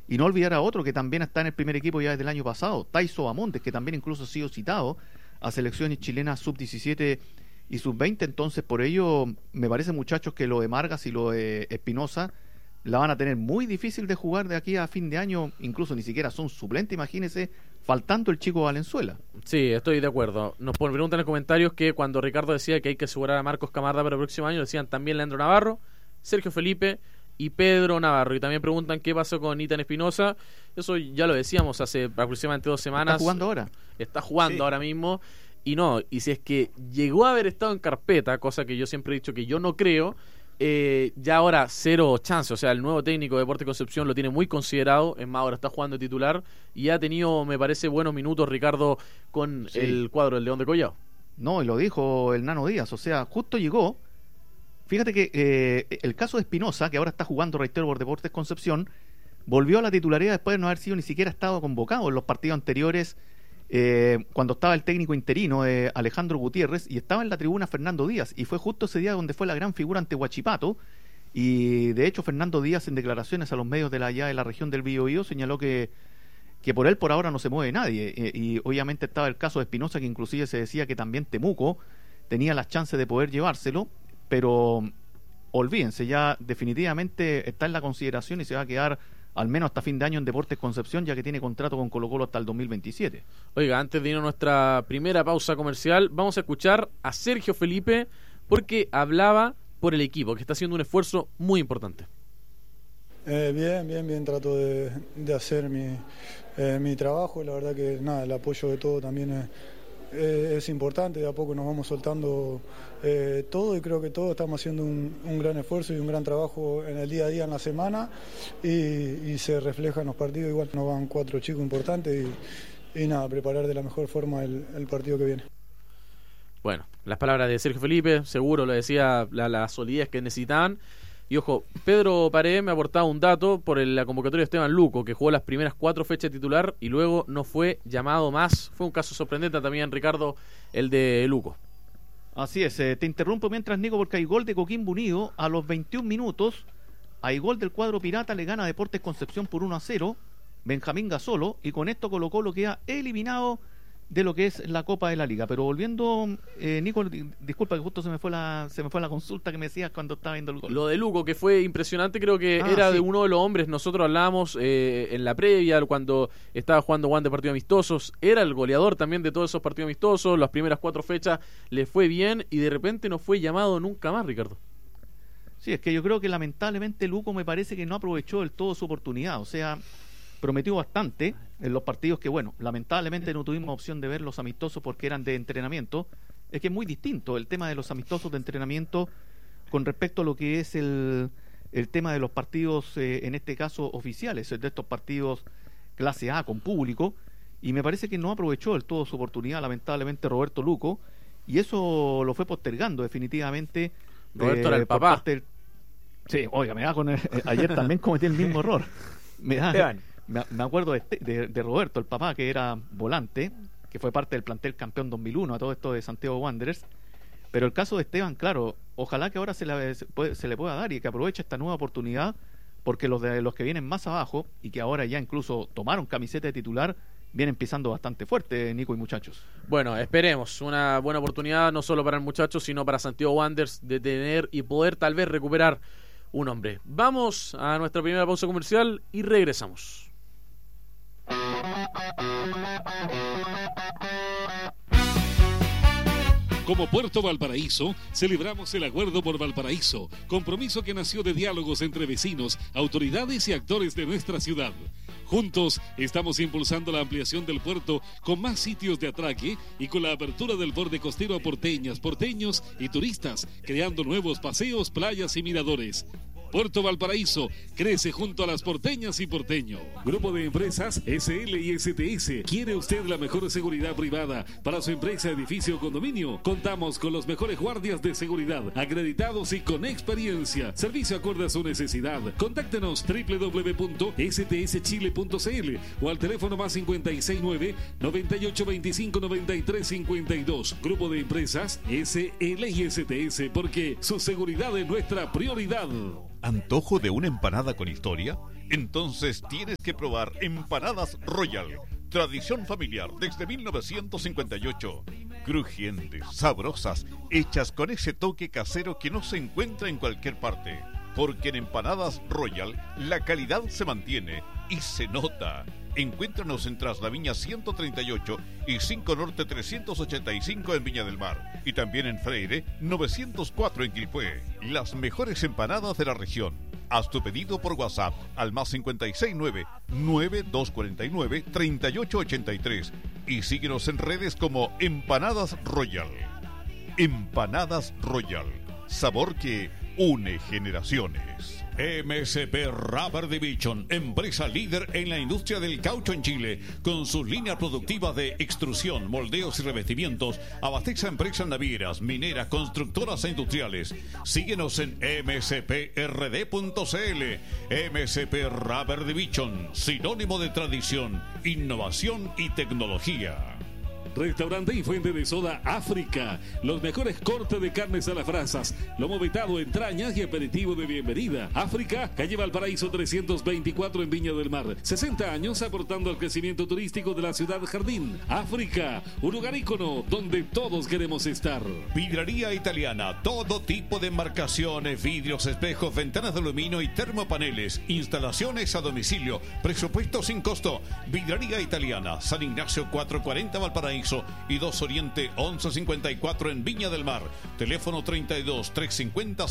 Y no olvidar a otro que también está en el primer equipo ya desde el año pasado, Taiso Bamontes, que también incluso ha sido citado a selecciones chilenas sub-17 y sub-20. Entonces, por ello, me parece, muchachos, que lo de Margas y lo de Espinosa la van a tener muy difícil de jugar de aquí a fin de año. Incluso ni siquiera son suplentes, imagínense, faltando el chico Valenzuela. Sí, estoy de acuerdo. Nos preguntan en los comentarios que cuando Ricardo decía que hay que asegurar a Marcos Camarda para el próximo año, decían también Leandro Navarro, Sergio Felipe y Pedro Navarro. Y también preguntan qué pasó con Ethan Espinosa. Eso ya lo decíamos hace aproximadamente 2 semanas. ¿Está jugando ahora? Está jugando ahora mismo. Y si es que llegó a haber estado en carpeta, cosa que yo siempre he dicho que yo no creo, ya ahora cero chance. O sea, el nuevo técnico de Deportes Concepción lo tiene muy considerado. Es más, ahora está jugando de titular y ha tenido, me parece, buenos minutos Ricardo con el cuadro del León de Collao. No, y lo dijo el Nano Díaz. O sea, justo llegó. Fíjate que el caso de Espinosa, que ahora está jugando, reitero, por Deportes Concepción, volvió a la titularidad después de no haber sido ni siquiera estado convocado en los partidos anteriores, cuando estaba el técnico interino Alejandro Gutiérrez, y estaba en la tribuna Fernando Díaz, y fue justo ese día donde fue la gran figura ante Huachipato. Y de hecho Fernando Díaz, en declaraciones a los medios de la región del Biobío, señaló que por él por ahora no se mueve nadie, y obviamente estaba el caso de Espinosa, que inclusive se decía que también Temuco tenía las chances de poder llevárselo, pero olvídense, ya definitivamente está en la consideración y se va a quedar al menos hasta fin de año en Deportes Concepción, ya que tiene contrato con Colo-Colo hasta el 2027. Oiga, antes de ir a nuestra primera pausa comercial, vamos a escuchar a Sergio Felipe, porque hablaba por el equipo, que está haciendo un esfuerzo muy importante. Bien, trato de hacer mi trabajo. La verdad que nada, el apoyo de todo también es importante. De a poco nos vamos soltando todo, y creo que todos estamos haciendo un gran esfuerzo y un gran trabajo en el día a día, en la semana, y se refleja en los partidos. Igual nos van 4 chicos importantes y nada, preparar de la mejor forma el partido que viene. Bueno, las palabras de Sergio Felipe, seguro lo decía, la solidez que necesitaban. Y ojo, Pedro Paredes me aportaba un dato por la convocatoria de Esteban Luco, que jugó las primeras 4 fechas titular y luego no fue llamado más. Fue un caso sorprendente también, Ricardo, el de Luco. Así es, te interrumpo mientras, Nico, porque hay gol de Coquimbo Unido a los 21 minutos. Hay gol del cuadro pirata, le gana a Deportes Concepción por 1-0, Benjamín Gasolo, y con esto Colo-Colo queda eliminado de lo que es la Copa de la Liga. Pero volviendo, Nico, disculpa que justo se me fue la consulta que me decías cuando estaba viendo el gol. Lo de Luco, que fue impresionante, creo que era de uno de los hombres. Nosotros hablábamos en la previa, cuando estaba jugando Juan de partidos amistosos, era el goleador también de todos esos partidos amistosos. Las primeras 4 fechas le fue bien y de repente no fue llamado nunca más, Ricardo. Sí, es que yo creo que lamentablemente Luco me parece que no aprovechó del todo su oportunidad. O sea, prometió bastante en los partidos que, bueno, lamentablemente no tuvimos opción de ver los amistosos porque eran de entrenamiento. Es que es muy distinto el tema de los amistosos de entrenamiento con respecto a lo que es el tema de los partidos, en este caso oficiales, de estos partidos clase A con público, y me parece que no aprovechó del todo su oportunidad, lamentablemente, Roberto Luco, y eso lo fue postergando definitivamente. Roberto era el papá. Sí, oiga, me da con ayer también cometí el mismo error. Me acuerdo de Roberto, el papá, que era volante, que fue parte del plantel campeón 2001 a todo esto de Santiago Wanderers. Pero el caso de Esteban, claro, ojalá que ahora se le pueda dar y que aproveche esta nueva oportunidad, porque los que vienen más abajo y que ahora ya incluso tomaron camiseta de titular, vienen pisando bastante fuerte, Nico y muchachos. Bueno, esperemos una buena oportunidad, no solo para el muchacho, sino para Santiago Wanderers, de tener y poder tal vez recuperar un hombre. Vamos a nuestra primera pausa comercial y regresamos. Como Puerto Valparaíso, celebramos el Acuerdo por Valparaíso, compromiso que nació de diálogos entre vecinos, autoridades y actores de nuestra ciudad. Juntos estamos impulsando la ampliación del puerto con más sitios de atraque y con la apertura del borde costero a porteñas, porteños y turistas, creando nuevos paseos, playas y miradores. Puerto Valparaíso crece junto a las porteñas y porteños. Grupo de empresas SL y STS. ¿Quiere usted la mejor seguridad privada para su empresa, edificio o condominio? Contamos con los mejores guardias de seguridad, acreditados y con experiencia. Servicio acorde a su necesidad. Contáctenos www.stschile.cl o al teléfono más 569 9825 9352. Grupo de empresas SL y STS, porque su seguridad es nuestra prioridad. ¿Antojo de una empanada con historia? Entonces tienes que probar Empanadas Royal. Tradición familiar desde 1958. Crujientes, sabrosas, hechas con ese toque casero que no se encuentra en cualquier parte. Porque en Empanadas Royal la calidad se mantiene y se nota. Encuéntranos en Traslaviña 138 y 5 Norte 385 en Viña del Mar. Y también en Freire 904 en Quilpué. Las mejores empanadas de la región. Haz tu pedido por WhatsApp al +569 9249 3883 y síguenos en redes como Empanadas Royal. Empanadas Royal, sabor que une generaciones. MSP Rubber Division, empresa líder en la industria del caucho en Chile, con sus líneas productivas de extrusión, moldeos y revestimientos, abastece a empresas navieras, mineras, constructoras e industriales. Síguenos en msprd.cl. MSP Rubber Division, sinónimo de tradición, innovación y tecnología. Restaurante y fuente de soda África. Los mejores cortes de carnes a las brasas, lomo vetado, entrañas y aperitivo de bienvenida. África, calle Valparaíso 324 en Viña del Mar. 60 años aportando al crecimiento turístico de la ciudad jardín. África, un lugar ícono donde todos queremos estar. Vidraría Italiana, todo tipo de embarcaciones, vidrios, espejos, ventanas de aluminio y termopaneles. Instalaciones a domicilio, presupuesto sin costo. Vidraría Italiana, San Ignacio 440 Valparaíso y 2 Oriente 1154 en Viña del Mar. Teléfono 32 350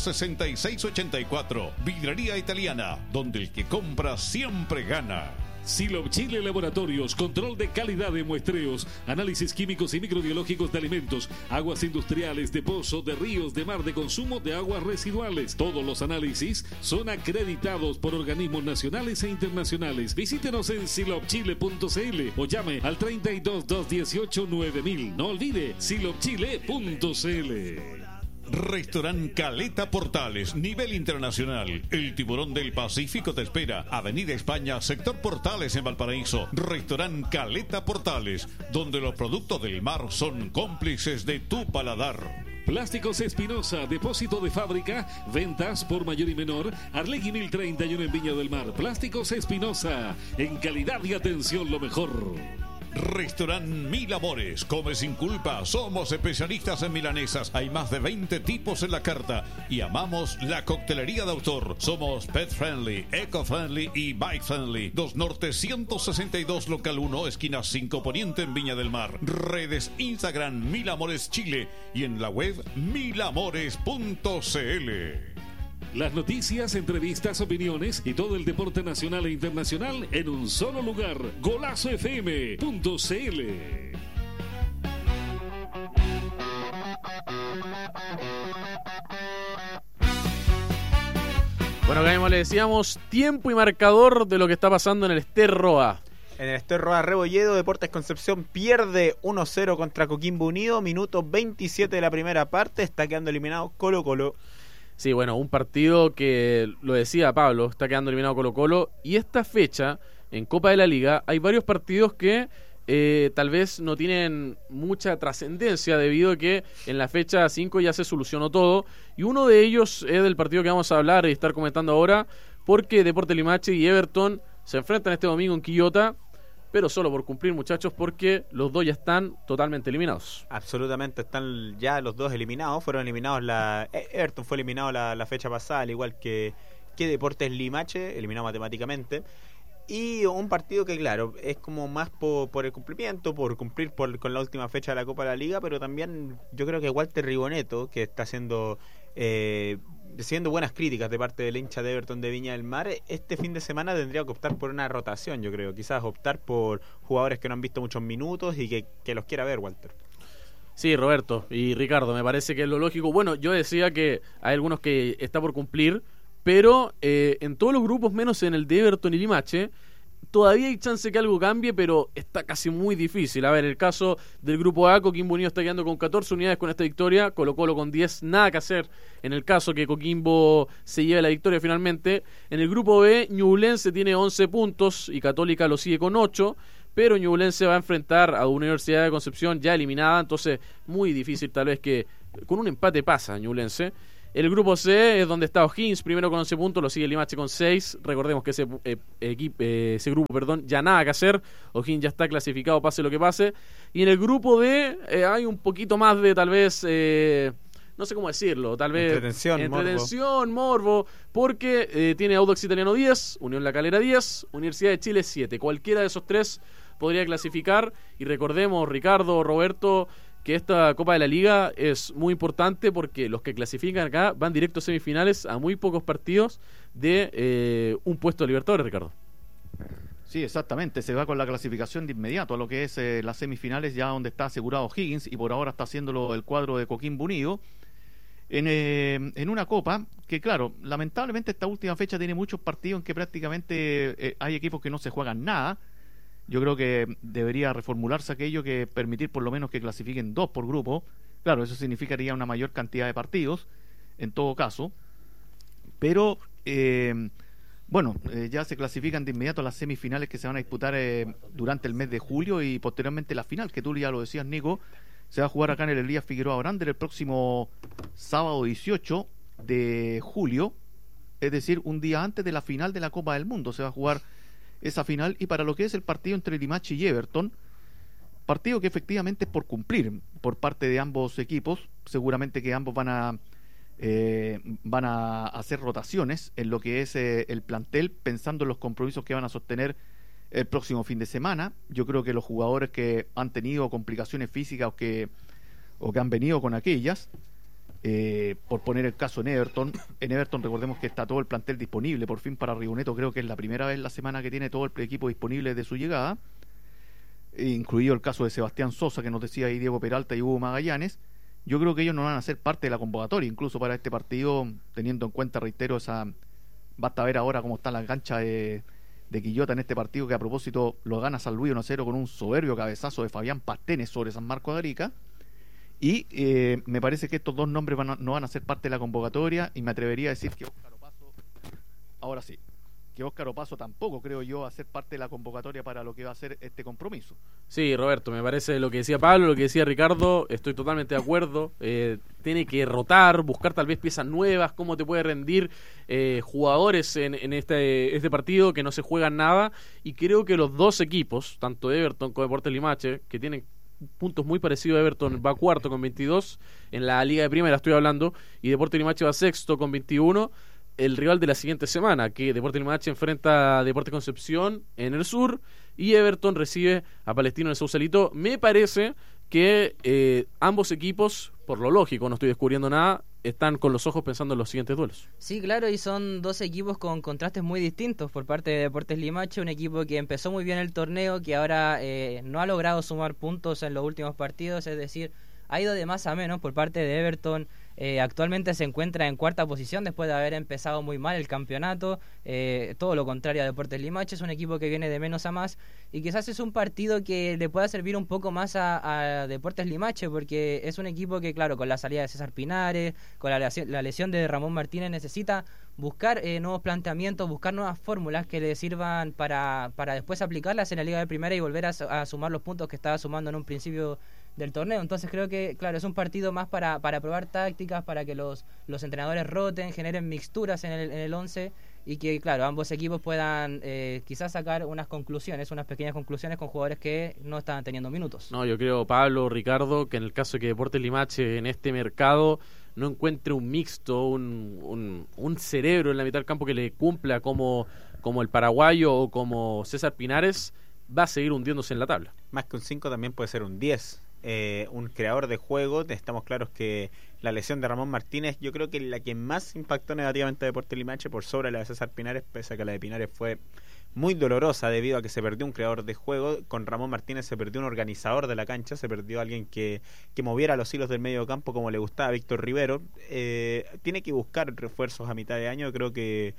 6684. Vidraría Italiana, donde el que compra siempre gana. Silop Chile Laboratorios, control de calidad de muestreos, análisis químicos y microbiológicos de alimentos, aguas industriales, de pozo, de ríos, de mar, de consumo de aguas residuales. Todos los análisis son acreditados por organismos nacionales e internacionales. Visítenos en silopchile.cl o llame al 32 218 9000. No olvide silopchile.cl. Restaurant Caleta Portales, nivel internacional. El tiburón del Pacífico te espera. Avenida España, sector Portales en Valparaíso. Restaurant Caleta Portales, donde los productos del mar son cómplices de tu paladar. Plásticos Espinosa, depósito de fábrica, ventas por mayor y menor. Arlegui 1031 en Viña del Mar. Plásticos Espinosa, en calidad y atención lo mejor. Restaurant Mil Amores, come sin culpa, somos especialistas en milanesas, hay más de 20 tipos en la carta y amamos la coctelería de autor. Somos pet friendly, eco friendly y bike friendly. 2 Norte 162 local 1, esquina 5 Poniente en Viña del Mar. Redes Instagram Mil Amores Chile y en la web milamores.cl. Las noticias, entrevistas, opiniones y todo el deporte nacional e internacional en un solo lugar. GolazoFM.cl. Bueno, acá mismo le decíamos tiempo y marcador de lo que está pasando en el Ester Roa. En el Ester Roa Rebolledo, Deportes Concepción pierde 1-0 contra Coquimbo Unido. Minuto 27 de la primera parte. Está quedando eliminado Colo-Colo. Sí, bueno, un partido que, lo decía Pablo, está quedando eliminado Colo-Colo. Y esta fecha, en Copa de la Liga, hay varios partidos que tal vez no tienen mucha trascendencia debido a que en la fecha 5 ya se solucionó todo. Y uno de ellos es del partido que vamos a hablar y estar comentando ahora, porque Deportes Limache y Everton se enfrentan este domingo en Quillota, pero solo por cumplir, muchachos, porque los dos ya están totalmente eliminados. Absolutamente, están ya los dos eliminados. Fueron eliminados, Everton fue eliminado la fecha pasada, al igual que Deportes Limache, eliminado matemáticamente. Y un partido que, claro, es como más por el cumplimiento, por cumplir con la última fecha de la Copa de la Liga, pero también yo creo que Walter Rigoneto, que está recibiendo buenas críticas de parte del hincha de Everton de Viña del Mar, este fin de semana tendría que optar por una rotación, yo creo. Quizás optar por jugadores que no han visto muchos minutos y que los quiera ver, Walter. Sí, Roberto y Ricardo, me parece que es lo lógico. Bueno, yo decía que hay algunos que está por cumplir, pero en todos los grupos, menos en el de Everton y Limache, todavía hay chance que algo cambie, pero está casi muy difícil. A ver, el caso del grupo A, Coquimbo Unido está quedando con 14 unidades con esta victoria, Colo-Colo con 10, nada que hacer en el caso que Coquimbo se lleve la victoria finalmente. En el grupo B, Ñublense tiene 11 puntos y Católica lo sigue con 8, pero Ñublense va a enfrentar a Universidad de Concepción ya eliminada, entonces muy difícil tal vez que con un empate pasa Ñublense. El grupo C es donde está O'Higgins, primero con 11 puntos, lo sigue Limache con 6. Recordemos que ese grupo, ya nada que hacer. O'Higgins ya está clasificado, pase lo que pase. Y en el grupo D hay un poquito más de, tal vez, no sé cómo decirlo, tal vez entretención, morbo, porque tiene Audax Italiano 10, Unión La Calera 10, Universidad de Chile 7. Cualquiera de esos tres podría clasificar. Y recordemos, Ricardo, Roberto, que esta Copa de la Liga es muy importante porque los que clasifican acá van directo a semifinales a muy pocos partidos de un puesto de Libertadores, Ricardo. Sí, exactamente, se va con la clasificación de inmediato a lo que es las semifinales, ya donde está asegurado Higgins, y por ahora está haciéndolo el cuadro de Coquimbo Unido en una Copa que, claro, lamentablemente esta última fecha tiene muchos partidos en que prácticamente hay equipos que no se juegan nada. Yo creo que debería reformularse aquello, que permitir por lo menos que clasifiquen 2 por grupo. Claro, eso significaría una mayor cantidad de partidos, en todo caso. Pero, ya se clasifican de inmediato las semifinales que se van a disputar durante el mes de julio, y posteriormente la final, que tú ya lo decías, Nico, se va a jugar acá en el Elías Figueroa Brander el próximo sábado 18 de julio, es decir, un día antes de la final de la Copa del Mundo se va a jugar esa final. Y para lo que es el partido entre Limache y Everton, partido que efectivamente es por cumplir por parte de ambos equipos. Seguramente que ambos van a hacer rotaciones en lo que es el plantel, pensando en los compromisos que van a sostener el próximo fin de semana. Yo creo que los jugadores que han tenido complicaciones físicas o que han venido con aquellas, por poner el caso en Everton recordemos que está todo el plantel disponible por fin para Rigoneto. Creo que es la primera vez en la semana que tiene todo el equipo disponible desde su llegada, incluido el caso de Sebastián Sosa, que nos decía ahí Diego Peralta y Hugo Magallanes. Yo creo que ellos no van a ser parte de la convocatoria incluso para este partido, teniendo en cuenta, reitero, basta ver ahora cómo está la cancha de Quillota en este partido, que a propósito lo gana San Luis 1-0 con un soberbio cabezazo de Fabián Pastenes sobre San Marco de Arica. Y me parece que estos dos nombres no van a ser parte de la convocatoria, y me atrevería a decir que Óscar Opaso tampoco, creo yo, va a ser parte de la convocatoria para lo que va a ser este compromiso. Sí, Roberto, me parece lo que decía Pablo, lo que decía Ricardo, estoy totalmente de acuerdo. Tiene que rotar, buscar tal vez piezas nuevas, cómo te puede rendir jugadores en este partido que no se juegan nada. Y creo que los dos equipos, tanto Everton como Deportes Limache, que tienen puntos muy parecidos a Everton, va cuarto con 22 en la Liga de Primera, estoy hablando, y Deportes Limache va sexto con 21. El rival de la siguiente semana, que Deportes Limache enfrenta a Deportes Concepción en el sur, y Everton recibe a Palestino en el Sausalito. Me parece que ambos equipos, por lo lógico, no estoy descubriendo nada, están con los ojos pensando en los siguientes duelos. Sí, claro, y son dos equipos con contrastes muy distintos. Por parte de Deportes Limache, un equipo que empezó muy bien el torneo, que ahora no ha logrado sumar puntos en los últimos partidos, es decir, ha ido de más a menos. Por parte de Everton, actualmente se encuentra en cuarta posición después de haber empezado muy mal el campeonato. Todo lo contrario a Deportes Limache, es un equipo que viene de menos a más, y quizás es un partido que le pueda servir un poco más a Deportes Limache, porque es un equipo que, claro, con la salida de César Pinares, con la lesión de Ramón Martínez, necesita buscar nuevos planteamientos, buscar nuevas fórmulas que le sirvan para después aplicarlas en la Liga de Primera y volver a sumar los puntos que estaba sumando en un principio del torneo. Entonces creo que, claro, es un partido más para probar tácticas, para que los entrenadores roten, generen mixturas en el 11, y que, claro, ambos equipos puedan quizás sacar unas pequeñas conclusiones con jugadores que no estaban teniendo minutos. No, yo creo, Pablo, Ricardo, que en el caso de que Deportes Limache en este mercado no encuentre un mixto, un cerebro en la mitad del campo que le cumpla como el paraguayo o como César Pinares, va a seguir hundiéndose en la tabla. Más que un 5 también puede ser un 10. Un creador de juego. Estamos claros que la lesión de Ramón Martínez, yo creo que la que más impactó negativamente a Deportes Limache, por sobre la de César Pinares, pese a que la de Pinares fue muy dolorosa debido a que se perdió un creador de juego. Con Ramón Martínez se perdió un organizador de la cancha, se perdió alguien que moviera los hilos del medio campo como le gustaba a Víctor Rivero. Tiene que buscar refuerzos a mitad de año. Creo que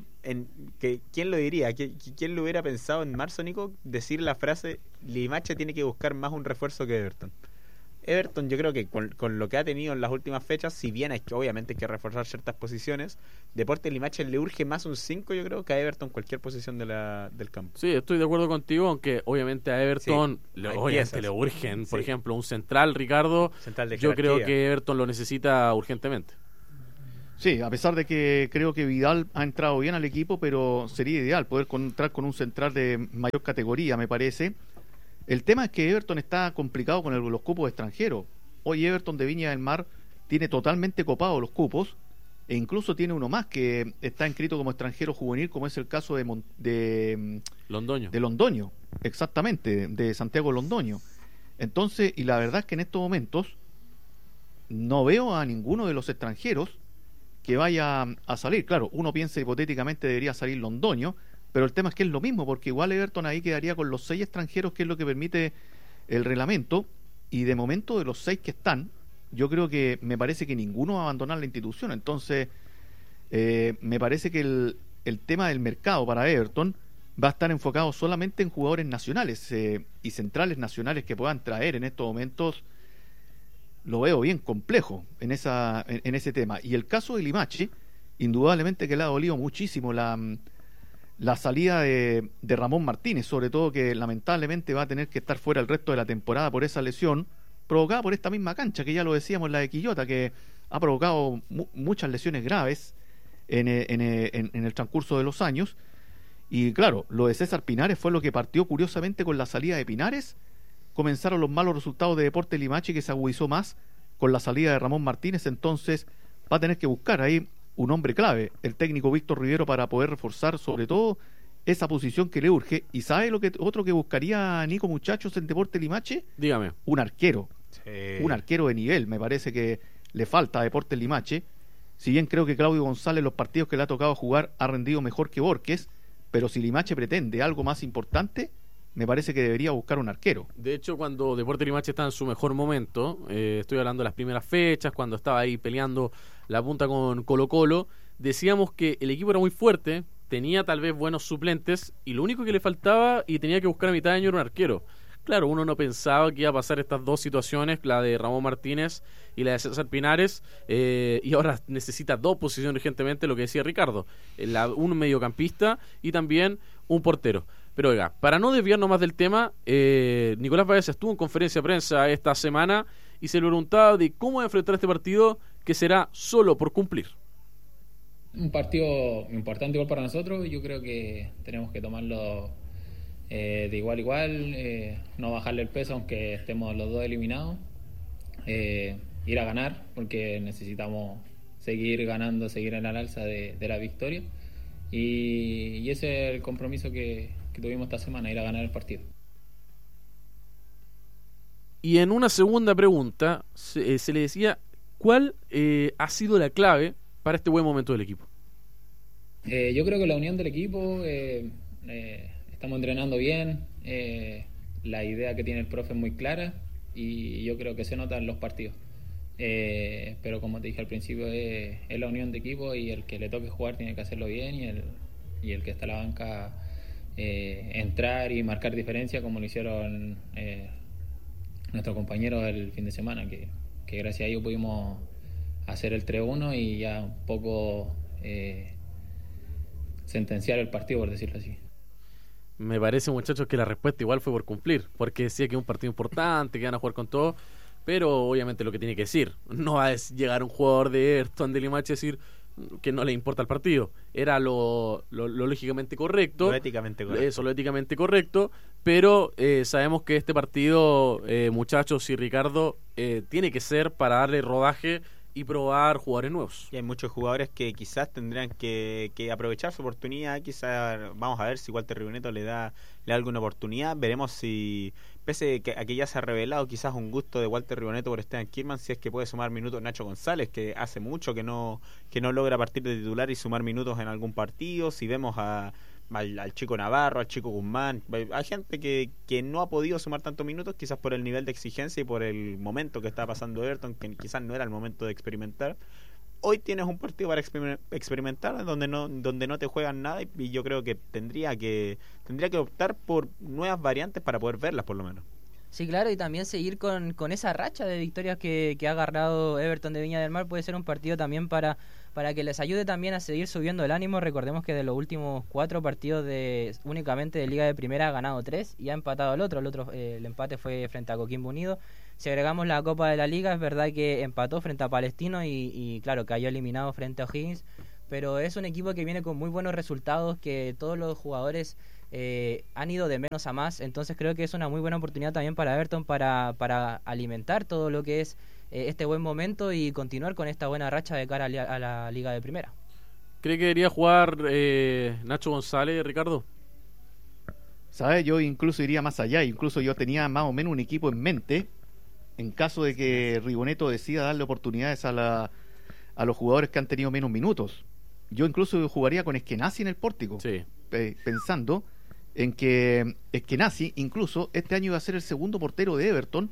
¿quién lo diría? ¿Quién lo hubiera pensado en marzo, Nico? Decir la frase: Limache tiene que buscar más un refuerzo que Everton. Everton, yo creo que con lo que ha tenido en las últimas fechas, si bien obviamente hay que reforzar ciertas posiciones, Deportes Limache le urge más un 5, yo creo, que a Everton cualquier posición del campo. Sí, estoy de acuerdo contigo, aunque obviamente a Everton le urgen, por ejemplo, un central, Ricardo. Central de jerarquía. Yo creo que Everton lo necesita urgentemente. Sí, a pesar de que creo que Vidal ha entrado bien al equipo, pero sería ideal poder entrar con un central de mayor categoría, me parece. El tema es que Everton está complicado con los cupos extranjeros. Hoy Everton de Viña del Mar tiene totalmente copados los cupos, e incluso tiene uno más que está inscrito como extranjero juvenil, como es el caso de Londoño. De Londoño, exactamente, de Santiago Londoño. Entonces, y la verdad es que en estos momentos no veo a ninguno de los extranjeros que vaya a salir. Claro, uno piensa hipotéticamente debería salir Londoño, pero el tema es que es lo mismo, porque igual Everton ahí quedaría con los 6 extranjeros, que es lo que permite el reglamento, y de momento de los 6 que están, yo creo que me parece que ninguno va a abandonar la institución. Entonces me parece que el tema del mercado para Everton va a estar enfocado solamente en jugadores nacionales y centrales nacionales que puedan traer en estos momentos. Lo veo bien complejo en ese tema. Y el caso de Limache, indudablemente que le ha dolido muchísimo la salida de Ramón Martínez, sobre todo que lamentablemente va a tener que estar fuera el resto de la temporada por esa lesión provocada por esta misma cancha, que ya lo decíamos, la de Quillota, que ha provocado muchas lesiones graves en el transcurso de los años. Y claro, lo de César Pinares fue lo que partió curiosamente con la salida de Pinares. Comenzaron los malos resultados de Deportes Limache, que se agudizó más con la salida de Ramón Martínez. Entonces va a tener que buscar ahí un hombre clave, el técnico Víctor Rivero, para poder reforzar sobre todo esa posición que le urge. ¿Y sabe otro que buscaría Nico, muchachos, en Deportes Limache? Dígame. Un arquero. Sí. Un arquero de nivel, me parece que le falta a Deportes Limache. Si bien creo que Claudio González, los partidos que le ha tocado jugar, ha rendido mejor que Borges, pero si Limache pretende algo más importante, me parece que debería buscar un arquero. De hecho, cuando Deportes Limache está en su mejor momento, estoy hablando de las primeras fechas, cuando estaba ahí peleando la punta con Colo-Colo, decíamos que el equipo era muy fuerte, tenía tal vez buenos suplentes, y lo único que le faltaba y tenía que buscar a mitad de año era un arquero. Claro, uno no pensaba que iba a pasar estas dos situaciones, la de Ramón Martínez y la de César Pinares, y ahora necesita dos posiciones urgentemente, lo que decía Ricardo, un mediocampista y también un portero. Pero oiga, para no desviarnos más del tema, Nicolás Baeza estuvo en conferencia de prensa esta semana y se le preguntaba de cómo enfrentar este partido, que será solo por cumplir. Un partido importante igual para nosotros. Yo creo que tenemos que tomarlo de igual a igual, no bajarle el peso aunque estemos los dos eliminados, ir a ganar, porque necesitamos seguir ganando, seguir en el alza de la victoria, y ese es el compromiso que tuvimos esta semana, ir a ganar el partido. Y en una segunda pregunta se le decía ¿cuál ha sido la clave para este buen momento del equipo? Yo creo que la unión del equipo, estamos entrenando bien, la idea que tiene el profe es muy clara y yo creo que se nota en los partidos. Pero como te dije al principio, es la unión de equipo, y el que le toque jugar tiene que hacerlo bien, y el que está a la banca entrar y marcar diferencia, como lo hicieron nuestros compañeros el fin de semana, que gracias a ellos pudimos hacer el 3-1 y ya un poco sentenciar el partido, por decirlo así. Me parece, muchachos, que la respuesta igual fue por cumplir, porque decía que es un partido importante, que van a jugar con todo, pero obviamente lo que tiene que decir, no va a llegar un jugador de Everton de Limache a decir que no le importa el partido. Era lo lógicamente correcto, Lo éticamente correcto. Eso, lo éticamente correcto, pero sabemos que este partido, muchachos y Ricardo, tiene que ser para darle rodaje y probar jugadores nuevos. Y hay muchos jugadores que quizás tendrán que aprovechar su oportunidad. Quizás vamos a ver si Walter Rioneto le da alguna oportunidad. Veremos si, pese a que ya se ha revelado quizás un gusto de Walter Rioneto por Esteban Kirman, si es que puede sumar minutos Nacho González, que hace mucho que no logra partir de titular y sumar minutos en algún partido. Si vemos al chico Navarro, al chico Guzmán, hay gente que no ha podido sumar tantos minutos, quizás por el nivel de exigencia y por el momento que está pasando Everton, que quizás no era el momento de experimentar. Hoy tienes un partido para experimentar donde no te juegan nada, y yo creo que tendría que optar por nuevas variantes para poder verlas por lo menos. Sí, claro, y también seguir con esa racha de victorias que ha agarrado Everton de Viña del Mar. Puede ser un partido también para para que les ayude también a seguir subiendo el ánimo. Recordemos que de los últimos 4 partidos únicamente de Liga de Primera ha ganado 3 y ha empatado el otro. El empate fue frente a Coquimbo Unido. Si agregamos la Copa de la Liga, es verdad que empató frente a Palestino y claro, cayó eliminado frente a O'Higgins, pero es un equipo que viene con muy buenos resultados, que todos los jugadores han ido de menos a más, entonces creo que es una muy buena oportunidad también para Everton para alimentar todo lo que es este buen momento y continuar con esta buena racha de cara a la Liga de Primera. ¿Cree que debería jugar Nacho González, Ricardo? ¿Sabes? Yo incluso iría más allá, incluso yo tenía más o menos un equipo en mente en caso de que Rigoneto decida darle oportunidades a los jugadores que han tenido menos minutos. Yo incluso jugaría con Eskenazi en el pórtico, sí. Pensando en que Eskenazi incluso este año iba a ser el segundo portero de Everton,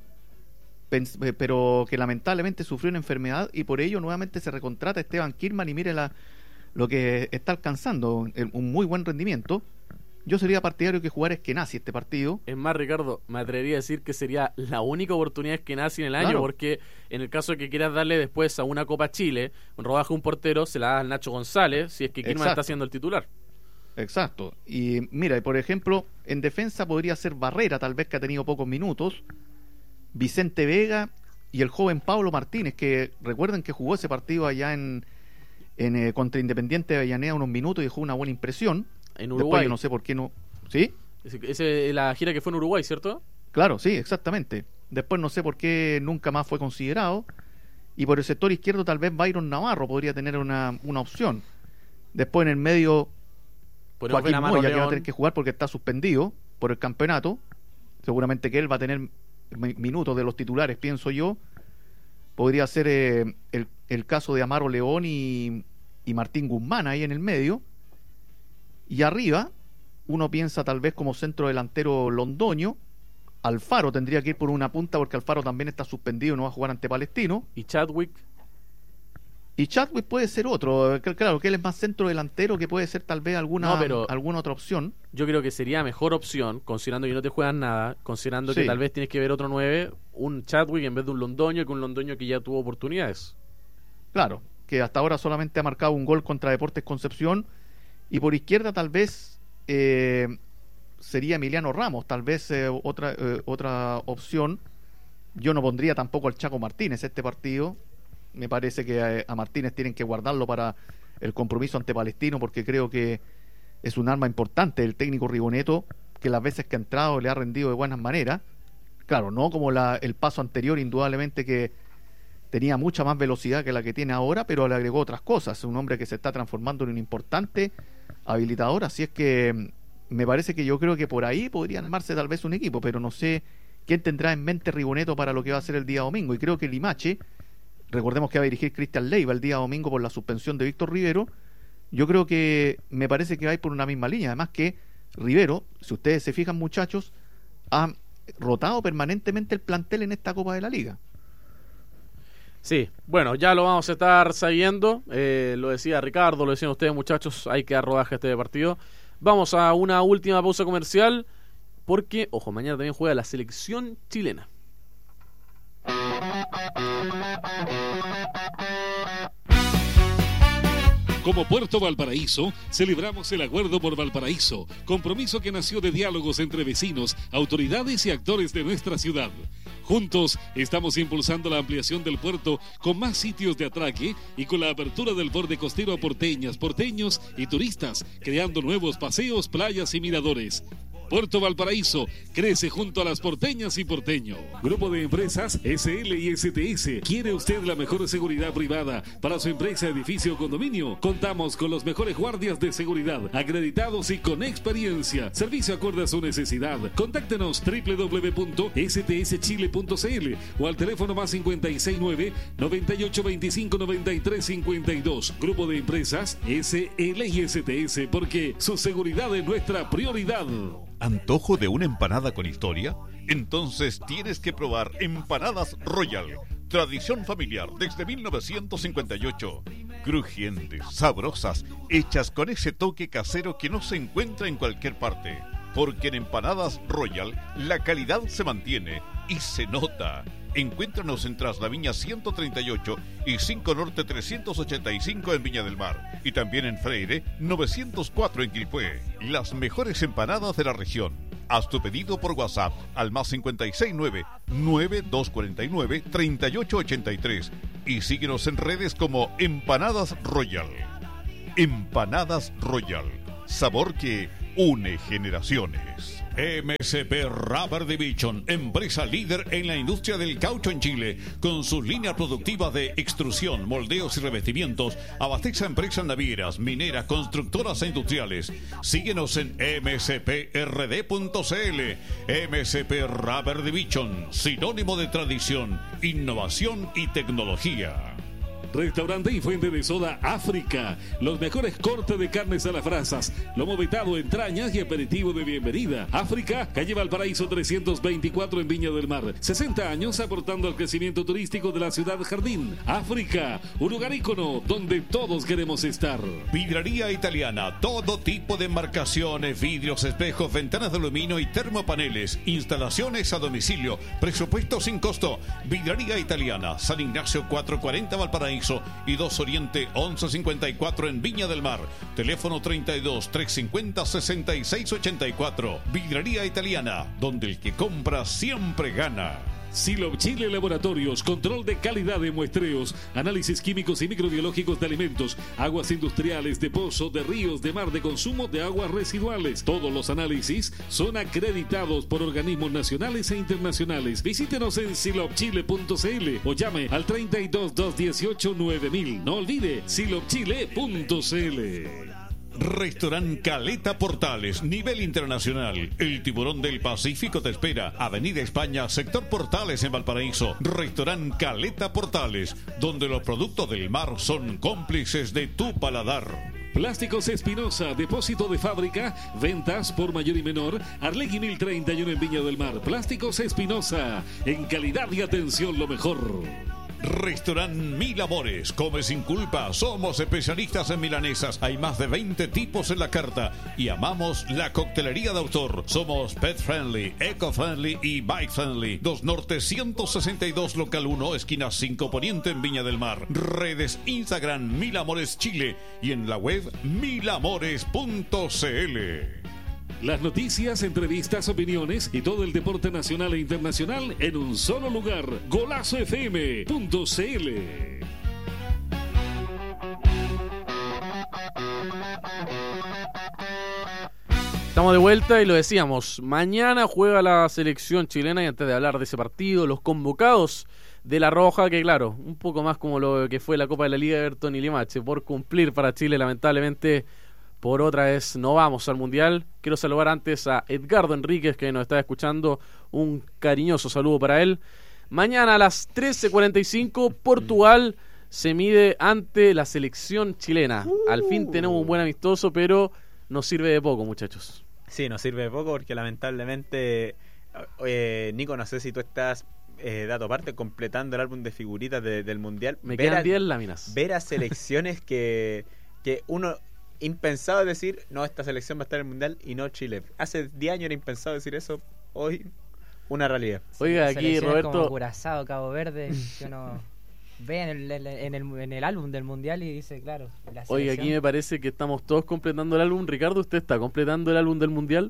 pero que lamentablemente sufrió una enfermedad y por ello nuevamente se recontrata a Esteban Kirman y mire lo que está alcanzando, un muy buen rendimiento. Yo sería partidario que jugara Eskenazi este partido. Es más, Ricardo, me atrevería a decir que sería la única oportunidad de Eskenazi en el año, claro, porque en el caso de que quieras darle después a una Copa Chile un rodaje a un portero, se la da al Nacho González, si es que Kirman está siendo el titular. Exacto. Y mira, por ejemplo, en defensa podría ser Barrera, tal vez, que ha tenido pocos minutos, Vicente Vega y el joven Pablo Martínez, que recuerden que jugó ese partido allá en contra Independiente de Avellaneda unos minutos y dejó una buena impresión. En Uruguay. Después yo no sé por qué no. ¿Sí? La gira que fue en Uruguay, ¿cierto? Claro, sí, exactamente. Después no sé por qué nunca más fue considerado. Y por el sector izquierdo tal vez Byron Navarro podría tener una opción. Después en el medio Joaquín Moya, que va a tener que jugar porque está suspendido por el campeonato. Seguramente que él va a tener minutos de los titulares, pienso yo. Podría ser el caso de Amaro León y Martín Guzmán ahí en el medio. Y arriba uno piensa tal vez como centro delantero Londoño. Alfaro tendría que ir por una punta porque Alfaro también está suspendido y no va a jugar ante Palestino. ¿Y Chadwick? Y Chadwick puede ser otro, claro que él es más centro delantero, que puede ser tal vez alguna otra opción. Yo creo que sería mejor opción, considerando que no te juegan nada, considerando que tal vez tienes que ver otro 9, un Chadwick en vez de un Londoño, que un Londoño que ya tuvo oportunidades. Claro, que hasta ahora solamente ha marcado un gol contra Deportes Concepción, y por izquierda tal vez sería Emiliano Ramos, tal vez otra opción. Yo no pondría tampoco al Chaco Martínez este partido. Me parece que a Martínez tienen que guardarlo para el compromiso ante Palestino, porque creo que es un arma importante el técnico Rigoneto, que las veces que ha entrado le ha rendido de buenas maneras. Claro, no como el paso anterior, indudablemente que tenía mucha más velocidad que la que tiene ahora, pero le agregó otras cosas. Es un hombre que se está transformando en un importante habilitador, así es que me parece que yo creo que por ahí podría armarse tal vez un equipo, pero no sé quién tendrá en mente Rigoneto para lo que va a ser el día domingo. Y creo que Limache, recordemos que va a dirigir Cristian Leiva el día domingo por la suspensión de Víctor Rivero. Yo creo que me parece que va a ir por una misma línea. Además que Rivero, si ustedes se fijan, muchachos, ha rotado permanentemente el plantel en esta Copa de la Liga. Sí, bueno, ya lo vamos a estar sabiendo. Lo decía Ricardo, lo decían ustedes, muchachos, hay que dar rodaje a este partido. Vamos a una última pausa comercial porque, ojo, mañana también juega la selección chilena. Como Puerto Valparaíso, celebramos el Acuerdo por Valparaíso, compromiso que nació de diálogos entre vecinos, autoridades y actores de nuestra ciudad. Juntos estamos impulsando la ampliación del puerto con más sitios de atraque y con la apertura del borde costero a porteñas, porteños y turistas, creando nuevos paseos, playas y miradores. Puerto Valparaíso crece junto a las porteñas y porteño. Grupo de Empresas SL y STS. ¿Quiere usted la mejor seguridad privada para su empresa, edificio o condominio? Contamos con los mejores guardias de seguridad, acreditados y con experiencia. Servicio acorde a su necesidad. Contáctenos www.stschile.cl o al teléfono más 569-9825-9352. Grupo de Empresas SL y STS, porque su seguridad es nuestra prioridad. ¿Antojo de una empanada con historia? Entonces tienes que probar Empanadas Royal. Tradición familiar desde 1958. Crujientes, sabrosas, hechas con ese toque casero que no se encuentra en cualquier parte. Porque en Empanadas Royal la calidad se mantiene y se nota. Encuéntranos en Tras la Viña 138 y 5 Norte 385 en Viña del Mar. Y también en Freire 904 en Quilpué. Las mejores empanadas de la región. Haz tu pedido por WhatsApp al más 569-9249-3883 y síguenos en redes como Empanadas Royal. Empanadas Royal, sabor que une generaciones. MSP Rubber Division, empresa líder en la industria del caucho en Chile, con sus líneas productivas de extrusión, moldeos y revestimientos, abastece a empresas navieras, mineras, constructoras e industriales. Síguenos en msprd.cl. MSP Rubber Division, sinónimo de tradición, innovación y tecnología. Restaurante y fuente de soda África. Los mejores cortes de carnes a las brasas, lomo vetado, entrañas y aperitivo de bienvenida. África, calle Valparaíso 324 en Viña del Mar. 60 años aportando al crecimiento turístico de la ciudad jardín. África, un lugar ícono donde todos queremos estar. Vidraría Italiana, todo tipo de embarcaciones, vidrios, espejos, ventanas de aluminio y termopaneles. Instalaciones a domicilio, presupuesto sin costo. Vidraría Italiana, San Ignacio 440 Valparaíso y 2 Oriente 1154 en Viña del Mar. Teléfono 32 350 6684. Vidraría Italiana, donde el que compra siempre gana. Silop Chile Laboratorios, control de calidad de muestreos, análisis químicos y microbiológicos de alimentos, aguas industriales, de pozo, de ríos, de mar, de consumo de aguas residuales. Todos los análisis son acreditados por organismos nacionales e internacionales. Visítenos en silopchile.cl o llame al 32 218 9000. No olvide silopchile.cl. Restaurant Caleta Portales, nivel internacional. El tiburón del Pacífico te espera. Avenida España, sector Portales en Valparaíso. Restaurant Caleta Portales, donde los productos del mar son cómplices de tu paladar. Plásticos Espinosa, depósito de fábrica, ventas por mayor y menor, Arlegui 1031 en Viña del Mar. Plásticos Espinosa, en calidad y atención lo mejor. Restaurant Mil Amores, come sin culpa, somos especialistas en milanesas, hay más de 20 tipos en la carta y amamos la coctelería de autor. Somos pet friendly, eco friendly y bike friendly. 2 Norte 162 local 1, esquina 5 Poniente en Viña del Mar. Redes Instagram Mil Amores Chile y en la web milamores.cl. Las noticias, entrevistas, opiniones y todo el deporte nacional e internacional en un solo lugar. GolazoFM.cl. Estamos de vuelta y lo decíamos, mañana juega la selección chilena y antes de hablar de ese partido, los convocados de La Roja, que claro, un poco más como lo que fue la Copa de la Liga de Everton y Limache, por cumplir para Chile lamentablemente. Por otra vez no vamos al Mundial. Quiero saludar antes a Edgardo Enríquez, que nos está escuchando. Un cariñoso saludo para él. Mañana a las 13:45 Portugal se mide ante la selección chilena. Al fin tenemos un buen amistoso, pero nos sirve de poco, muchachos. Sí, nos sirve de poco porque lamentablemente, Nico, no sé si tú estás, dato aparte, completando el álbum de figuritas del Mundial. Me quedan 10 láminas. Ver a selecciones que uno... impensado decir, no, esta selección va a estar en el Mundial y no Chile. Hace 10 años era impensado decir eso, hoy una realidad. Oiga, aquí Roberto, como Curazao, Cabo Verde, que uno ve en el álbum del Mundial y dice, claro, la selección. Oiga, aquí me parece que estamos todos completando el álbum. Ricardo, ¿usted está completando el álbum del Mundial?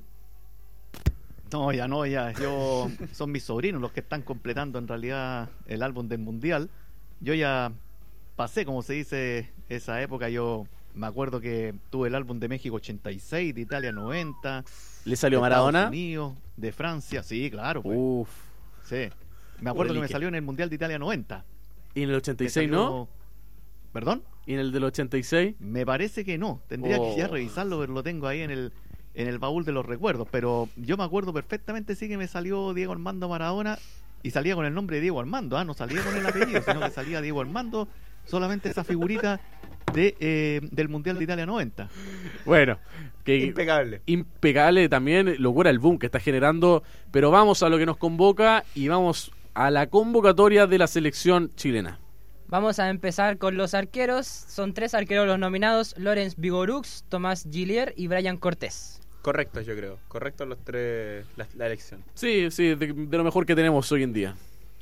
No, ya. Son mis sobrinos los que están completando en realidad el álbum del Mundial. Yo ya pasé, como se dice, esa época. Yo me acuerdo que tuve el álbum de México 86, de Italia 90. ¿Le salió de Maradona? Estados Unidos, de Francia, sí, claro. Pues. Uf. Sí. Me acuerdo que me salió en el Mundial de Italia 90. ¿Y en el 86 no? ¿Perdón? ¿Y en el del 86? Me parece que no. Tendría que ya revisarlo, pero lo tengo ahí en el baúl de los recuerdos. Pero yo me acuerdo perfectamente, sí, que me salió Diego Armando Maradona y salía con el nombre de Diego Armando. No salía con el apellido, sino que salía Diego Armando, solamente esa figurita del Mundial de Italia 90. Bueno, que impecable también, locura el boom que está generando, pero vamos a lo que nos convoca y vamos a la convocatoria de la selección chilena. Vamos a empezar con los arqueros. Son 3 arqueros los nominados: Lorenz Vigorux, Tomás Gillier y Brian Cortés. Correctos, yo creo. Correctos los 3, la elección. Sí, de lo mejor que tenemos hoy en día.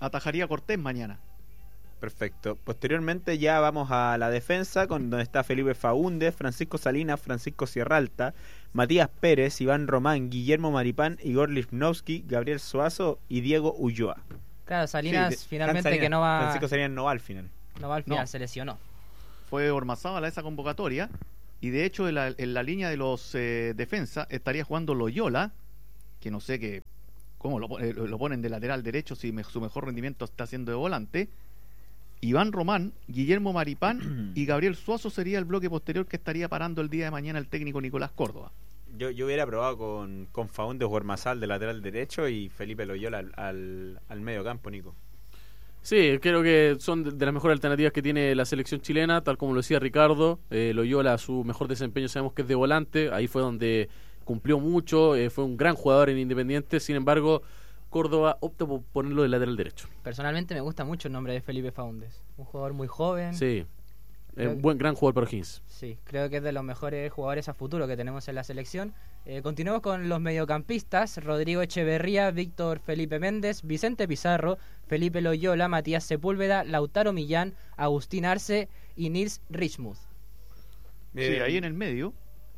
atajaría Cortés mañana. Perfecto. Posteriormente ya vamos a la defensa, con donde está Felipe Faúndez, Francisco Salinas, Francisco Sierralta, Matías Pérez, Iván Román, Guillermo Maripán, Igor Lichnowsky, Gabriel Suazo y Diego Ulloa. Claro, Salinas Sí, finalmente Salinas. que no va Francisco Salinas no va al final. al final, No. se lesionó. Fue Ormazábal a esa convocatoria y de hecho en la línea de los defensa estaría jugando Loyola, que no sé cómo lo ponen de lateral derecho si su mejor rendimiento está haciendo de volante. Iván Román, Guillermo Maripán y Gabriel Suazo sería el bloque posterior que estaría parando el día de mañana el técnico Nicolás Córdoba. Yo hubiera probado con Faúndez o Ormazal de lateral derecho y Felipe Loyola al medio campo, Nico. Sí, creo que son de las mejores alternativas que tiene la selección chilena, tal como lo decía Ricardo. Loyola, su mejor desempeño sabemos que es de volante, ahí fue donde cumplió mucho, fue un gran jugador en Independiente. Sin embargo, Córdoba opta por ponerlo de lateral derecho. Personalmente me gusta mucho el nombre de Felipe Faúndez, un jugador muy joven. Sí, Creo- buen gran jugador para O'Higgins. Sí, creo que es de los mejores jugadores a futuro que tenemos en la selección. Continuamos con los mediocampistas: Rodrigo Echeverría, Víctor Felipe Méndez, Vicente Pizarro, Felipe Loyola, Matías Sepúlveda, Lautaro Millán, Agustín Arce y Nils Richmuth. Sí, ahí en el medio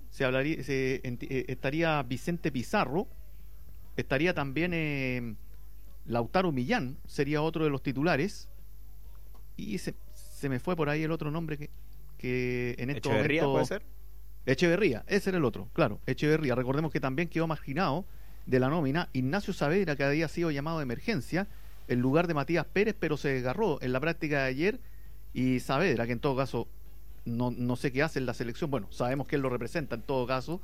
estaría Vicente Pizarro, estaría también Lautaro Millán, sería otro de los titulares, y se me fue por ahí el otro nombre que en estos ¿Echeverría momentos... puede ser? Echeverría, ese era el otro, claro, Echeverría. Recordemos que también quedó marginado de la nómina Ignacio Saavedra, que había sido llamado de emergencia en lugar de Matías Pérez, pero se desgarró en la práctica de ayer, y Saavedra, que en todo caso no sé qué hace en la selección, bueno, sabemos que él lo representa en todo caso,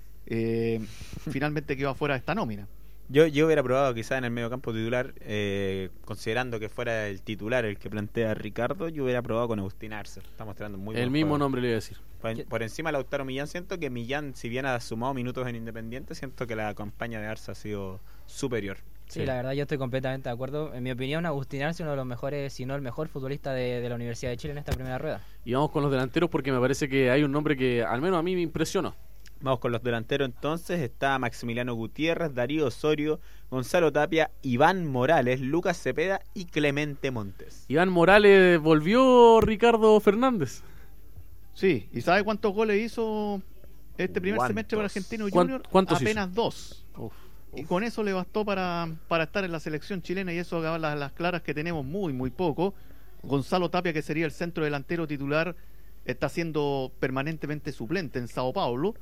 finalmente quedó afuera de esta nómina. Yo hubiera probado quizá en el medio campo titular, considerando que fuera el titular el que plantea Ricardo, yo hubiera probado con Agustín Arce. Está mostrando muy El buen mismo juego. nombre le iba a decir. Por encima de Lautaro Millán, siento que Millán, si bien ha sumado minutos en Independiente, siento que la campaña de Arce ha sido superior. Sí, la verdad yo estoy completamente de acuerdo. En mi opinión, Agustín Arce, uno de los mejores, si no el mejor futbolista de la Universidad de Chile en esta primera rueda. Y vamos con los delanteros porque me parece que hay un nombre que al menos a mí me impresionó. Vamos con los delanteros entonces. Está Maximiliano Gutiérrez, Darío Osorio, Gonzalo Tapia, Iván Morales, Lucas Cepeda y Clemente Montes. Iván Morales volvió, Ricardo Fernández. Sí, ¿y sabe cuántos goles hizo este primer ¿Cuántos? semestre para Argentino ¿Cuán- Junior? cuántos Apenas hizo? 2. Y con eso le bastó para estar en la selección chilena, y eso a las claras que tenemos muy poco. Gonzalo Tapia, que sería el centro delantero titular, está siendo permanentemente suplente en Sao Paulo,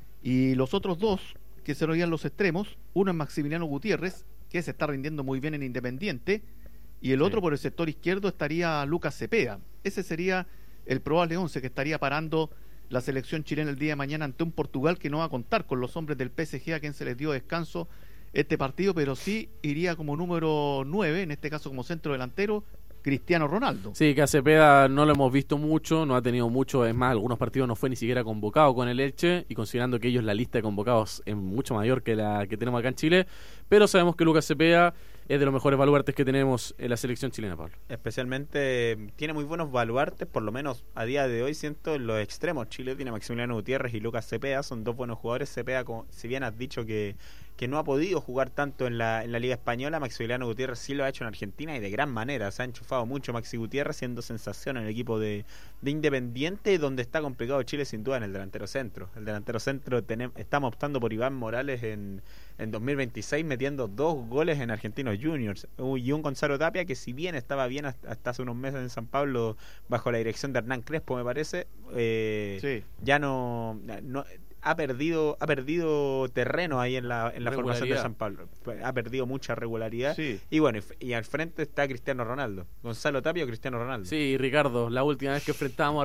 y los otros dos que serían los extremos, uno es Maximiliano Gutiérrez, que se está rindiendo muy bien en Independiente, y el otro por el sector izquierdo estaría Lucas Cepeda. Ese sería el probable 11 que estaría parando la selección chilena el día de mañana ante un Portugal que no va a contar con los hombres del PSG, a quien se les dio descanso este partido, pero sí iría como número 9, en este caso como centro delantero, Cristiano Ronaldo. Sí, que a Cepeda no lo hemos visto mucho, no ha tenido mucho, es más, algunos partidos no fue ni siquiera convocado con el Elche, y considerando que ellos la lista de convocados es mucho mayor que la que tenemos acá en Chile, pero sabemos que Lucas Cepeda es de los mejores baluartes que tenemos en la selección chilena, Pablo. Especialmente tiene muy buenos baluartes, por lo menos a día de hoy siento en los extremos. Chile tiene Maximiliano Gutiérrez y Lucas Cepeda, son dos buenos jugadores. Cepeda, si bien has dicho que no ha podido jugar tanto en la Liga Española, Maximiliano Gutiérrez sí lo ha hecho en Argentina y de gran manera. Se ha enchufado mucho Maxi Gutiérrez, siendo sensación en el equipo de Independiente, donde está complicado Chile sin duda en el delantero centro. El delantero centro estamos optando por Iván Morales en 2026, metiendo 2 goles en Argentinos Juniors, y un Gonzalo Tapia que, si bien estaba bien hasta hace unos meses en San Pablo bajo la dirección de Hernán Crespo, me parece, Sí. ya no ha perdido terreno ahí en la formación de Regularidad. San Pablo. Ha perdido mucha regularidad. Sí. Y bueno, y al frente está Cristiano Ronaldo. Gonzalo Tapia o Cristiano Ronaldo. Sí, Ricardo, la última vez que enfrentábamos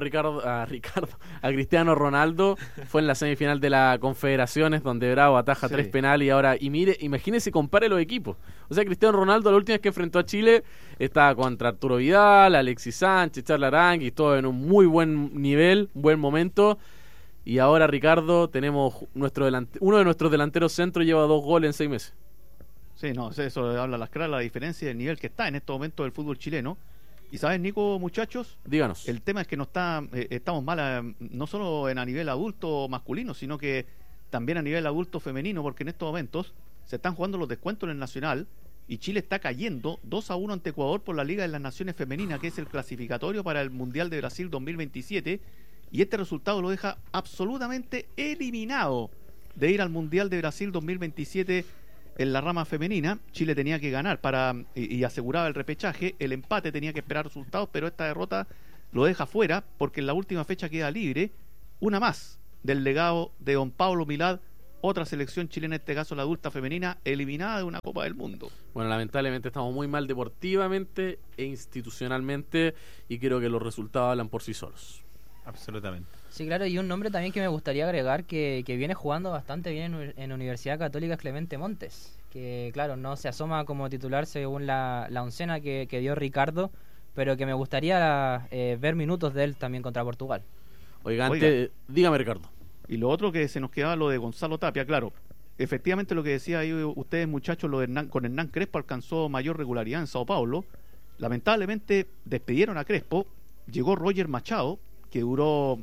a Cristiano Ronaldo fue en la semifinal de la Confederaciones, donde Bravo ataja Sí. 3 penales, y ahora, imagínese, compare los equipos. O sea, Cristiano Ronaldo la última vez que enfrentó a Chile estaba contra Arturo Vidal, Alexis Sánchez, Charles Aránguiz, todo en un muy buen nivel, buen momento. Y ahora, Ricardo, tenemos uno de nuestros delanteros centros lleva 2 goles en 6 meses. Sí, no, eso habla a las claras, la diferencia del nivel que está en estos momentos del fútbol chileno. Y sabes, Nico, muchachos, Díganos. el tema es que estamos mal no solo a nivel adulto masculino, sino que también a nivel adulto femenino, porque en estos momentos se están jugando los descuentos en el Nacional, y Chile está cayendo 2-1 ante Ecuador por la Liga de las Naciones Femeninas, que es el clasificatorio para el Mundial de Brasil 2027, y este resultado lo deja absolutamente eliminado de ir al Mundial de Brasil 2027 en la rama femenina. Chile tenía que ganar y aseguraba el repechaje, el empate tenía que esperar resultados, pero esta derrota lo deja fuera porque en la última fecha queda libre una más del legado de don Pablo Milad, otra selección chilena, en este caso la adulta femenina, eliminada de una Copa del Mundo. Bueno, lamentablemente estamos muy mal deportivamente e institucionalmente, y creo que los resultados hablan por sí solos. Absolutamente. Sí, claro, y un nombre también que me gustaría agregar que viene jugando bastante bien en Universidad Católica es Clemente Montes, que claro, no se asoma como titular según la oncena que dio Ricardo, pero que me gustaría ver minutos de él también contra Portugal. Oiga, dígame, Ricardo. Y lo otro que se nos quedaba, lo de Gonzalo Tapia, claro, efectivamente lo que decía ahí ustedes, muchachos, lo de con Hernán Crespo alcanzó mayor regularidad en Sao Paulo. Lamentablemente despidieron a Crespo, llegó Roger Machado, que duró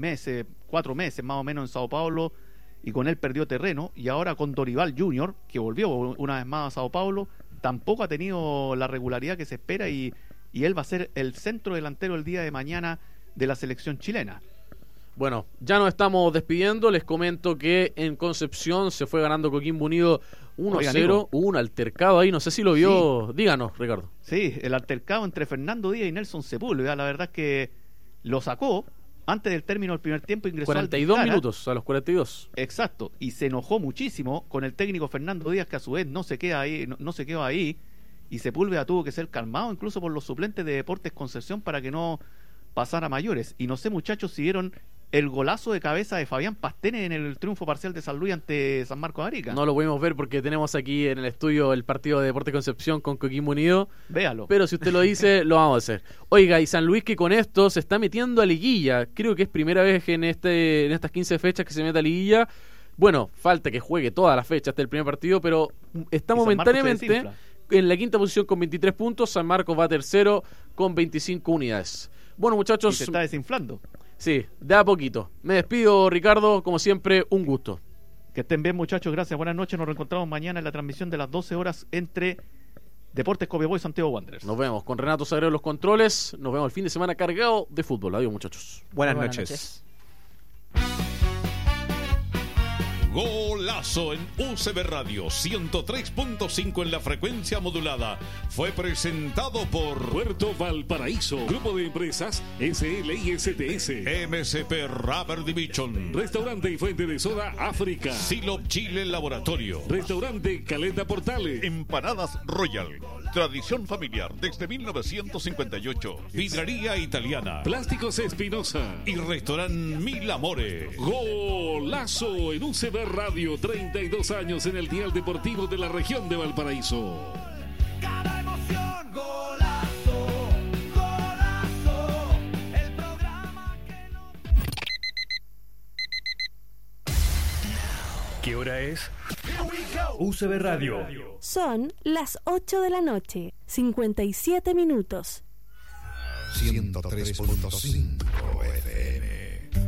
4 meses más o menos en Sao Paulo, y con él perdió terreno, y ahora con Dorival Junior, que volvió una vez más a Sao Paulo, tampoco ha tenido la regularidad que se espera, y él va a ser el centro delantero el día de mañana de la selección chilena. Bueno, ya nos estamos despidiendo. Les comento que en Concepción se fue ganando Coquimbo Unido 1-0. Hubo un altercado ahí, no sé si lo vio. Sí. Díganos, Ricardo. Sí, el altercado entre Fernando Díaz y Nelson Sepúlveda. La verdad es que lo sacó antes del término del primer tiempo. Ingresó 42 minutos, a los 42. Exacto, y se enojó muchísimo con el técnico Fernando Díaz, que a su vez no se quedó ahí, y Sepúlveda tuvo que ser calmado incluso por los suplentes de Deportes Concepción para que no pasara a mayores. Y no sé, muchachos, si vieron el golazo de cabeza de Fabián Pastene en el triunfo parcial de San Luis ante San Marcos de Arica. No lo pudimos ver porque tenemos aquí en el estudio el partido de Deportes Concepción con Coquimbo Unido. Véalo. Pero si usted lo dice, lo vamos a hacer. Oiga, y San Luis, que con esto se está metiendo a liguilla. Creo que es primera vez en estas 15 fechas que se mete a liguilla. Bueno, falta que juegue todas las fechas hasta el primer partido, pero está momentáneamente en la quinta posición con 23 puntos. San Marcos va tercero con 25 unidades. Bueno, muchachos, y se está desinflando. Sí, de a poquito. Me despido, Ricardo, como siempre, un gusto. Que estén bien, muchachos, gracias, buenas noches. Nos reencontramos mañana en la transmisión de las 12 horas entre Deportes Copiapó y Santiago Wanderers. Nos vemos con Renato Sagredo en los controles. Nos vemos el fin de semana cargado de fútbol. Adiós, muchachos. Buenas noches. Golazo en UCB Radio 103.5 en la frecuencia modulada. Fue presentado por Puerto Valparaíso, Grupo de Empresas SLISTS, MSP Rubber Division, Restaurante y Fuente de Soda África, Silop Chile Laboratorio, Restaurante Caleta Portales, Empanadas Royal, tradición familiar desde 1958, Vidraría Italiana, Plásticos Espinosa y Restaurante Mil Amores. Golazo en UCB Radio, 32 años en el dial deportivo de la región de Valparaíso. Cada emoción, golazo, golazo, el programa que no... ¿Qué hora es? UCB Radio. Son las 8 de la noche, 57 minutos. 103.5 FM.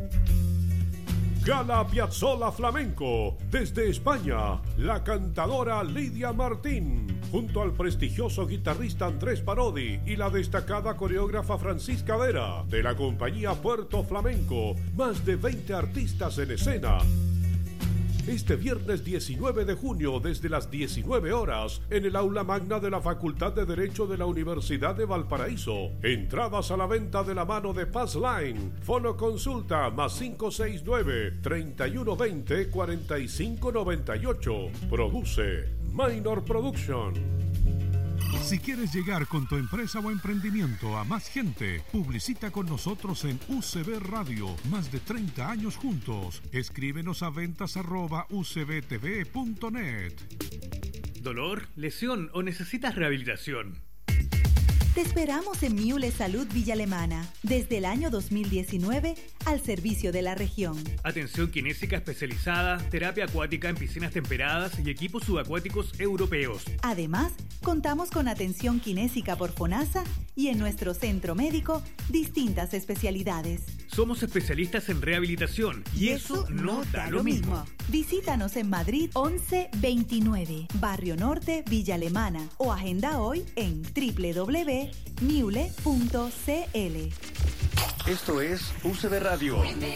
Gala Piazzolla Flamenco. Desde España, la cantadora Lidia Martín, junto al prestigioso guitarrista Andrés Parodi y la destacada coreógrafa Francisca Vera, de la compañía Puerto Flamenco. Más de 20 artistas en escena. Este viernes 19 de junio, desde las 19 horas, en el aula magna de la Facultad de Derecho de la Universidad de Valparaíso. Entradas a la venta de la mano de Passline. Fono consulta +569 3120 4598. Produce Minor Production. Si quieres llegar con tu empresa o emprendimiento a más gente, publicita con nosotros en UCB Radio. Más de 30 años juntos. Escríbenos a ventas@ucbtv.net. ¿Dolor, lesión o necesitas rehabilitación? Te esperamos en Miule Salud Villa Alemana, desde el año 2019, al servicio de la región. Atención kinésica especializada, terapia acuática en piscinas temperadas y equipos subacuáticos europeos. Además, contamos con atención kinésica por FONASA y en nuestro centro médico, distintas especialidades. Somos especialistas en rehabilitación y eso no da lo mismo. Visítanos en Madrid 1129, Barrio Norte, Villa Alemana, o agenda hoy en www.miule.cl. Esto es UCB Radio.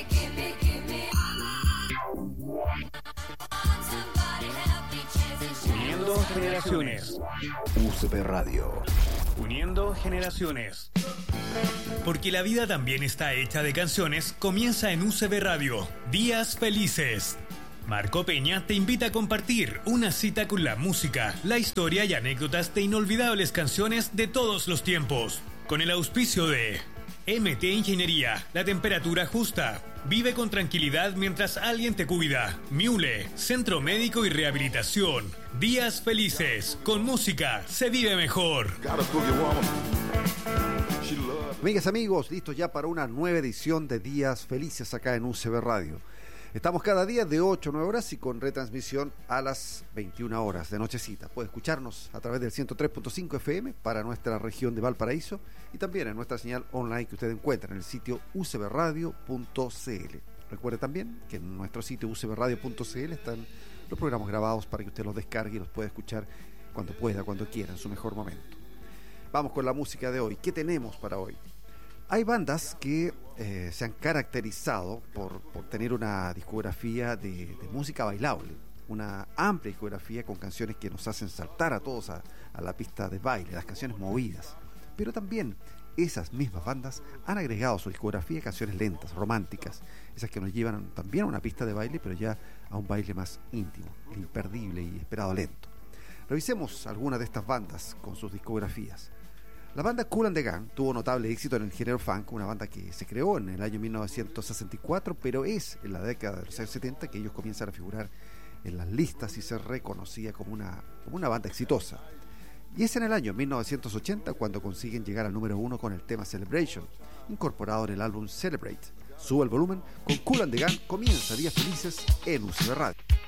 Uniendo generaciones. UCB Radio. Uniendo generaciones. Porque la vida también está hecha de canciones, comienza en UCB Radio. Días felices. Marco Peña te invita a compartir una cita con la música, la historia y anécdotas de inolvidables canciones de todos los tiempos. Con el auspicio de MT Ingeniería, la temperatura justa. Vive con tranquilidad mientras alguien te cuida. Miule, Centro Médico y Rehabilitación. Días felices. Con música se vive mejor. Amigas, amigos, listos ya para una nueva edición de Días Felices acá en UCB Radio. Estamos cada día de 8 a 9 horas y con retransmisión a las 21 horas de nochecita. Puede escucharnos a través del 103.5 FM para nuestra región de Valparaíso y también en nuestra señal online que usted encuentra en el sitio ucbradio.cl. Recuerde también que en nuestro sitio ucbradio.cl están los programas grabados para que usted los descargue y los pueda escuchar cuando pueda, cuando quiera, en su mejor momento. Vamos con la música de hoy. ¿Qué tenemos para hoy? Hay bandas que se han caracterizado por tener una discografía de música bailable, una amplia discografía con canciones que nos hacen saltar a todos a la pista de baile, las canciones movidas. Pero también esas mismas bandas han agregado a su discografía canciones lentas, románticas, esas que nos llevan también a una pista de baile, pero ya a un baile más íntimo, imperdible y esperado lento. Revisemos algunas de estas bandas con sus discografías. La banda Kool and the Gang tuvo notable éxito en el género funk, una banda que se creó en el año 1964, pero es en la década de los años 70 que ellos comienzan a figurar en las listas y ser reconocida como una banda exitosa. Y es en el año 1980 cuando consiguen llegar al número 1 con el tema Celebration, incorporado en el álbum Celebrate. Sube el volumen, con Kool and the Gang comienza Días Felices en UCB Radio.